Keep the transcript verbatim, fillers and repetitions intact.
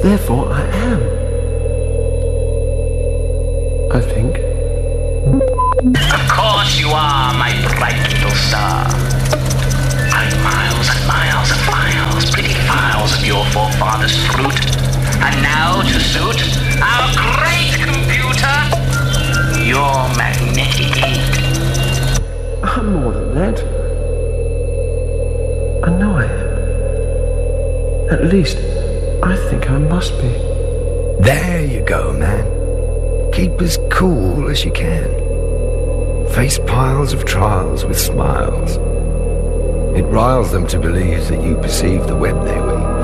therefore I am. I think. Of course you are, my bright little star. I've miles and miles of files, pretty files of your forefathers' fruit. And now to suit our great computer, your magnetic ink. I'm more than that. I know I am. At least, I think I must be. There you go, man. Keep as cool as you can. Face piles of trials with smiles. It riles them to believe that you perceive the web they weave.